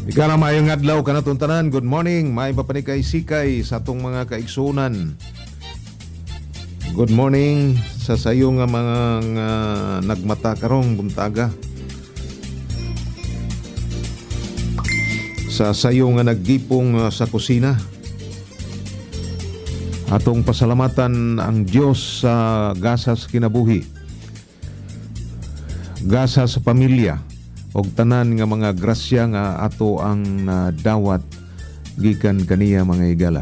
Ika na maayong adlaw ka na tanan. Good morning. May papanikay-sikay sa atong mga kaigsunan. Good morning sa sayo nga mga nagmata karong buntaga. Sa sayo nga naggipong sa kusina. Atong pasalamatan ang Diyos sa gasas kinabuhi. Gasa sa pamilya. Og tanan nga mga grasya nga ato ang dawat gikan kaniya mga higala.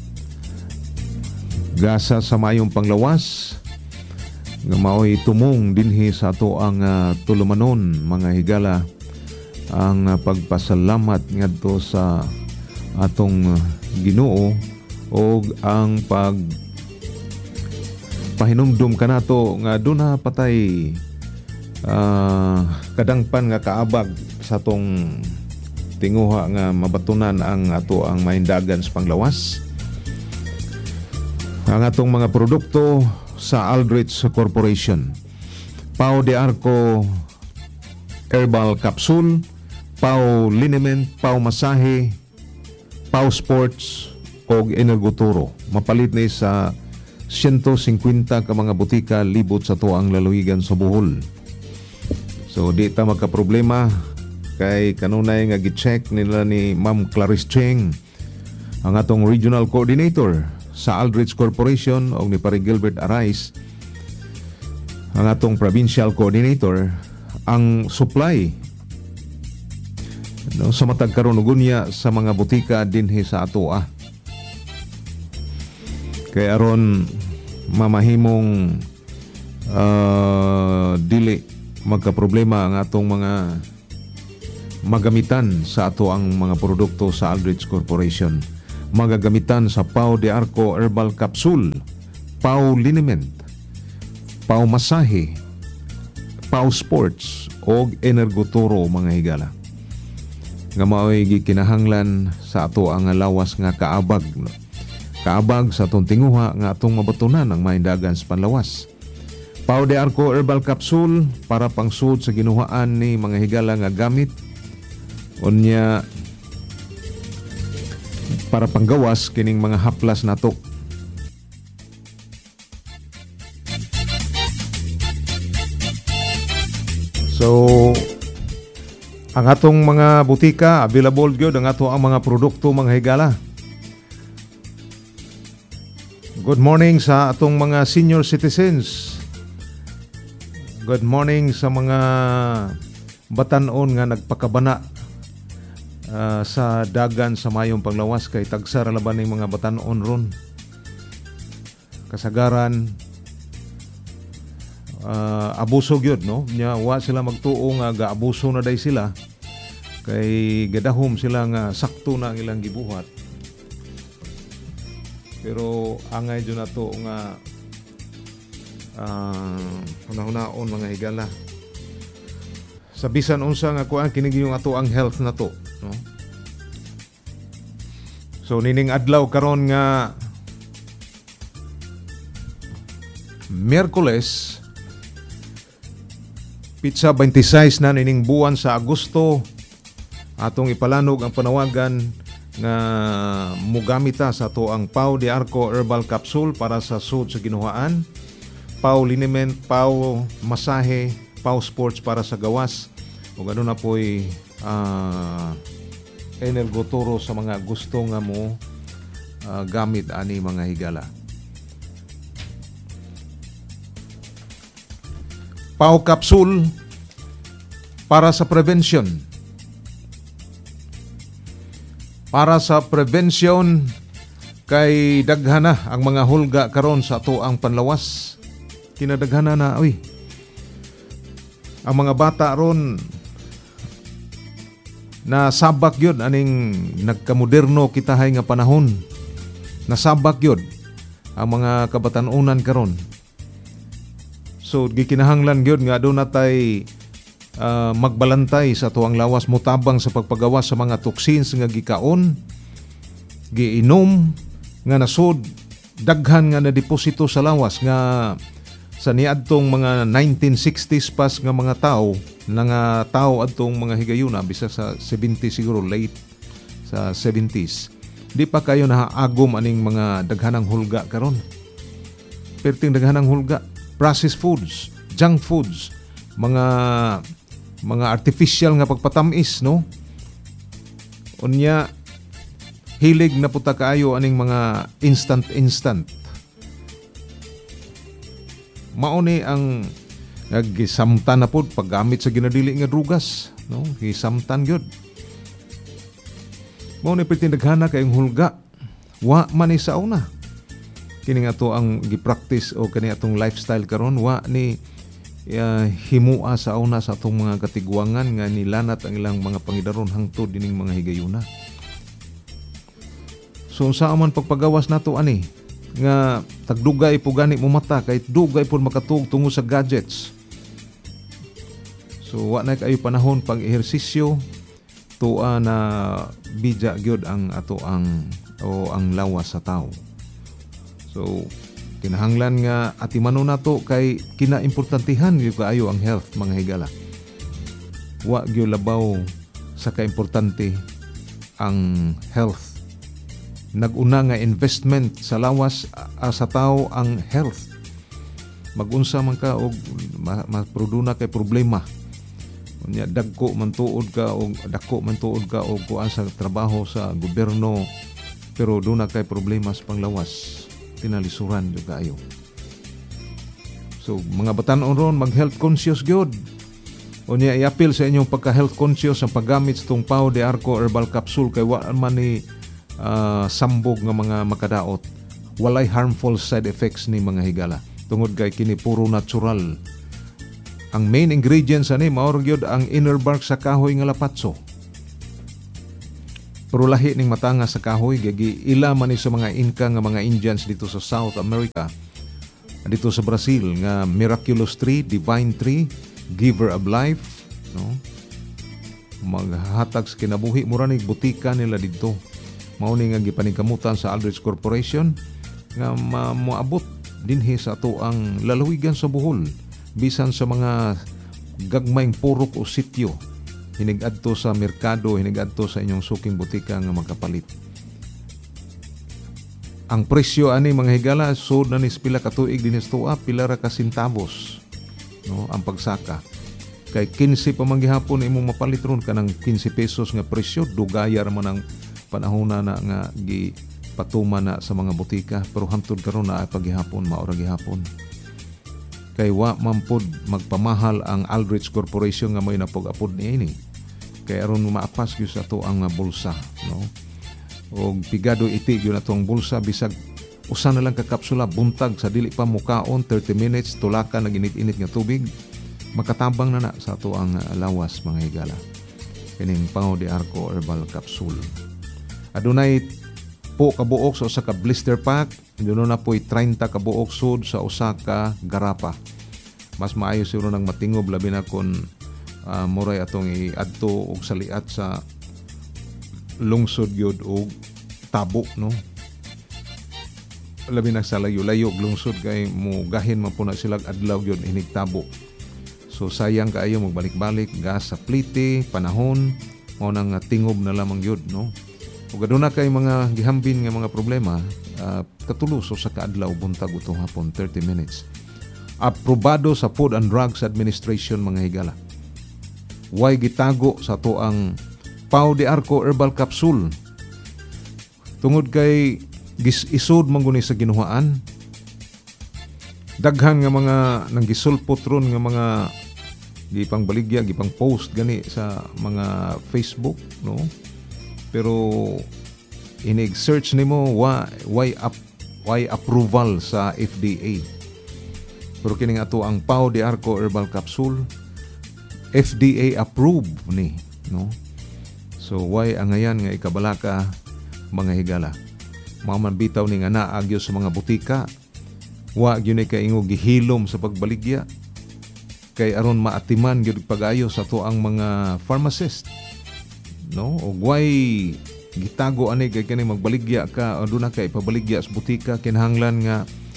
Gasa sa mayong panglawas nga mao'y tumong dinhi sa ato ang tulumanon mga higala ang pagpasalamat ngadto sa atong Ginoo og ang pahinumdum kanato nga duna patay kadangpan nga kaabag sa tong tinguha nga mabatunan ang ato ang mahindagan sa panglawas. Ang atong mga produkto sa Aldrich Corporation. Pau de Arco Herbal Capsule, Pau Liniment, Pau Masahe, Pau Sports o Energoturo. Mapalit ni sa 150 ka mga butika libot sa to ang lalawigan sa Bohol. So di ta magka-problema kay kanunay nga gi-check nila ni Ma'am Clarice Cheng, ang atong regional coordinator sa Aldrich Corporation, o ni Pare Gilbert Arais, ang atong provincial coordinator, ang supply sa matag karon ugunya sa mga butika dinhi sa ato kay aron mamahimong dili magka-problema ang atong mga magamitan sa ato ang mga produkto sa Aldrich Corporation. Magagamitan sa Pau de Arco Herbal Capsule, Pau Liniment, Pau Masahe, Pau Sports o Energoturo mga higala. Nga mao'y gikinahanglan sa ato ang lawas nga kaabag. Kaabag sa atong tinguha nga atong mabatunan ang mahindagan sa panlawas. Pau de Arco Herbal Capsule para pangsud sa ginuhaan ni mga higala nga gamit. Unya para panggawas kining mga haplas nato. So ang atong mga butika available gyud ang ato ang mga produkto mga higala. Good morning sa atong mga senior citizens. Good morning sa mga batanon nga nagpakabana sa dagan sa mayong panglawas kay tagsara laban ng mga batanon ron. Kasagaran abuso gyud no. Nya wa sila magtuo nga gaabuso na day sila kay gadahom sila nga sakto na ang ilang gibuhat. Pero angay jud nato nga hunahon mga higala sa bisan unsa nga kuan kini yung ato ang health nato no. So nining adlaw karon nga Miyerkules pizza 26 na nining buwan sa Agosto, atong ipalanog ang panawagan nga mugamita sa ato ang Pau de Arco Herbal Capsule para sa sud sa ginuhaan, Pau Liniment, Pau Masahe, Pau Sports para sa gawas, o gano'n na po'y Energoturo sa mga gusto nga mo gamit ani mga higala. Pau Capsule para sa prevention. Para sa prevention kay daghana ang mga hulga karon sa ato ang panlawas. Kinadaghana na ang mga bata ron na sabak yun aning nagkamoderno kitahay nga panahon. Nasabak yun ang mga kabatanunan karon. So gikinahanglan gyud nga do natay magbalantay sa tuwang lawas mutabang sa pagpagawas sa mga toxins nga gikaon, giinom nga nasud daghan nga na deposito sa lawas nga sa niadtong mga 1960s pas nga mga tao nga tao adtong mga higayuna bisa sa 70 siguro late sa 70s di pa kayo nahaagom aning mga daghanang hulga karon. Perting daghanang hulga, processed foods, junk foods, mga artificial nga pagpatamis, no? Unya hilig na puta kaayo aning mga instant. Mao ni ang gisamtan na pod paggamit sa ginadili nga drugas, no? Gisamtan gyud. Mao ni pertindaghana kayong hulga. Wa man ni sa una. Kini nga to ang gi-practice o kani atong lifestyle karon wa ni himua sa una sa atong mga katigwangan nga nilanat ang ilang mga pangidaron hangtod dining mga higayuna. So sa man pagpagawas nato ani nga tagdugay po gani mo mata kay dugay po makatug tungo sa gadgets. So wa na kayo panahon pang ehersisyo tuwa na bidya gyud ang ato ang lawas sa tao. So kinahanglan nga atimanon nato kay kinaimportantihan gyud kaayo ang health mga higala. Wa gyud labaw sa kaimportante ang health. Nag-una nga investment sa lawas sa tao ang health. Mag-unsa man ka og maproduna kay problema. Unya dagko man tuod ka og kuan sa trabaho sa gobyerno pero duna kay problema sa panglawas. Tinalisuran jud kaayo. So mga batan-on ron mag-health conscious gyud. Unya i-appeal sa inyong pagka-health conscious ang paggamit sa tong Pau de Arco Herbal Capsule kay wa man ni sambog nga mga makadaot. Walay harmful side effects ni mga higala. Tungod kay kini puro natural. Ang main ingredients ani mao gyud ang inner bark sa kahoy nga lapatso. Pero lahi ning matanga sa kahoy gagi ila man ni sa mga Inca nga mga Indians dito sa South America. Dito sa Brazil nga miraculous tree, divine tree, giver of life, no? Maghatag sa kinabuhi mura ni butika nila dito. Mao ni nga gipaningkamutan sa Aldrich Corporation nga moabot dinhi sa ato ang lalawigan sa Bohol bisan sa mga gagmayng purok o sityo hinig-adto sa merkado, hinig-adto sa inyong suking butika nga magkapalit. Ang presyo ani mga higala sud na ni pila ka tuig dinhi sa tuwa pila ra ka centavos, no, ang pagsaka. Kay 15 pa man gihapon imong mapalit ron kanang 15 pesos nga presyo dugayar man ang panahon na nga gipatuma na sa mga butika pero hantod karon na paghihapon maura gihapon. Kay wa man pod magpamahal ang Aldrich Corporation nga may napog-apod niini. Kay aron maapas gyud sa ato ang bulsa, no? Og pigado iti gyud ato ang bulsa bisag usa na lang ka kapsula buntag sa dili pa mukaon 30 minutes tulakan na ginit-init nga tubig makatabang na sa ato ang lawas mga higala. Kining Pau de Arco Herbal Capsule. Adunay po kabuok sa usa ka blister pack, doon na po'y 30 kabuok sud sa usa ka garapa. Mas maayo siguro nang matingob labi na kung muray atong iadto og saliat sa lungsod gyud og tabo, no? Labi na sa layo-layo lungsod kay mo gahin man po na sila adlaw gyud hinig tabo. So sayang kaayo magbalik-balik gas sa plite, panahon, mo nang tingob na lamang gyud, no? Ug aduna kay mga gihambin nga mga problema, katulos sa kaadlaw buntag utong hapon 30 minutes. Aprobado sa Food and Drugs Administration mga higala. Way gitago sa to ang Pau de Arco Herbal Capsule. Tungod kay isod man guni sa ginuhaan. Daghan nga mga nanggisulpot ron nga mga gipang baligya, gipang post gani sa mga Facebook, no? Pero inig-search nimo why approval sa FDA. Pero kining ato ang Pau de Arco Herbal Capsule FDA approved ni, no? So why ang ngayan nga ikabalaka mga higala. Maman bitaw ni nga naagyo sa mga butika. Wa gyud kay ingo gihilom sa pagbaligya. Kay aron maatiman gyud pagayo sa to ang mga pharmacist. No, og why gitago ani kay kani magbaligya ka aduna kay pabaligya sa butika kinahanglan nga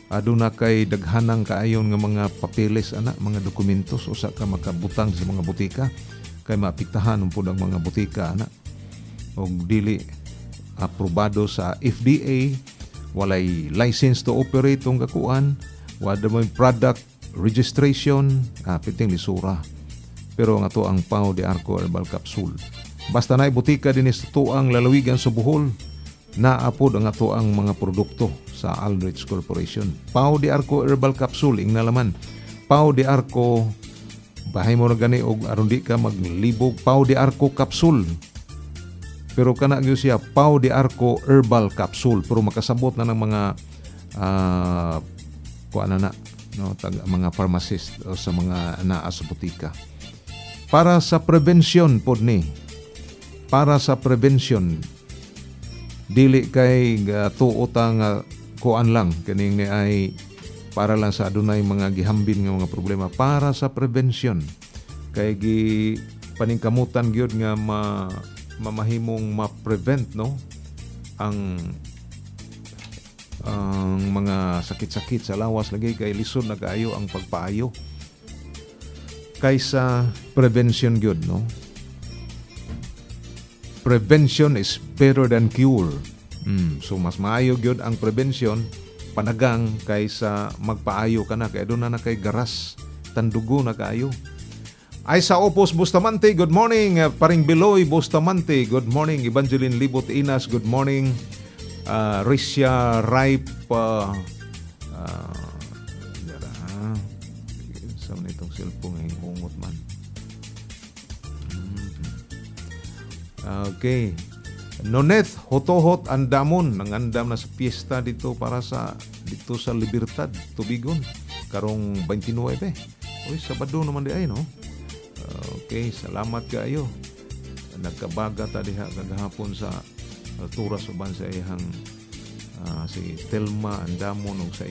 aduna kay daghanang kaayon nga mga papeles ana, mga dokumentos usa ka makabutang sa mga butika kay maapektahan pud ang mga butika ana. Og dili aprobado sa FDA, walay license to operate tong kakuan, wala may product registration, piting lisura. Pero nga to ang Pau de Arco Herbal Capsule. Basta na butika din sa tuang lalawigan sa Bohol, naapod ang ato ang mga produkto sa Aldrich Corporation. Pau de Arco Herbal Capsule, ing nalaman. Pau de Arco, bahay mo na gani og aron di ka maglibog, Pau de Arco Capsule. Pero kana gyud siya Pau de Arco Herbal Capsule, pero makasabot na ng mga kuan na no, mga pharmacist o sa mga naa sa butika. Para sa prevention pod ni. Para sa prevention, dili kay tuota nga kuan lang kaning ni ay para lang sa adunay mga gihambin nga mga problema. Para sa prevention, kay gi paningkamutan gyud nga mamahimong ma-prevent no ang mga sakit-sakit sa lawas lagi kay lisod na kaayo ang pagpaayo kaysa prevention gyud no. Prevention is better than cure. So mas maayo gyud ang prevention panagang kaysa magpaayo ka na kay aduna na kay garas tandugo na kaayo. Ay sa Opos Bustamante, good morning. Paring Biloy Bustamante, good morning. Evangeline Libot Inas, good morning. Risha Ripe saan itong cellphone ng hungot man. Okay. Noneth Hotohot Andamon, nangandam na sa piyesta dito para sa dito sa Libertad, Tubigon. Karong 29. Uy, Sabado naman di ay no. Okay, salamat kayo. Nagkabaga ta diha kagahapon sa Alturas uban sa ihang si Telma Andamon ug sa